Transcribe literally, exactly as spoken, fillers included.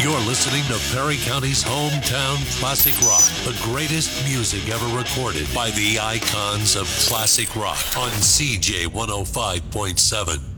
You're listening to Perry County's hometown classic rock, the greatest music ever recorded by the icons of classic rock on C J one oh five point seven.